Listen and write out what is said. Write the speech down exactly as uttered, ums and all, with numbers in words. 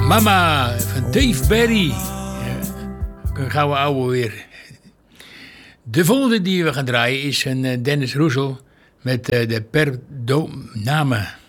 Mama van Dave Berry. Ja, een gouden ouwe weer. De volgende die we gaan draaien is een Dennis Roesel met de Perdoname.